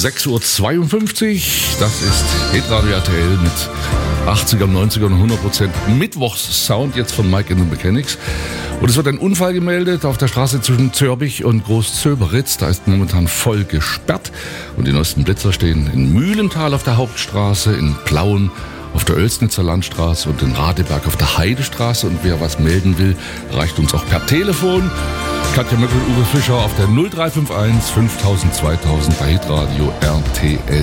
6.52 Uhr, das ist Hitradio RTL mit 80er, 90er und 100% Mittwochs-Sound jetzt von Mike and the Mechanics. Und es wird ein Unfall gemeldet auf der Straße zwischen Zörbich und Großzöberitz. Da ist momentan voll gesperrt. Und die neuesten Blitzer stehen in Mühlental auf der Hauptstraße, in Plauen auf der Oelsnitzer Landstraße und in Radeberg auf der Heidestraße. Und wer was melden will, erreicht uns auch per Telefon. Katja Möckel, Uwe Fischer auf der 0351 5000 2000 bei Hitradio RTL.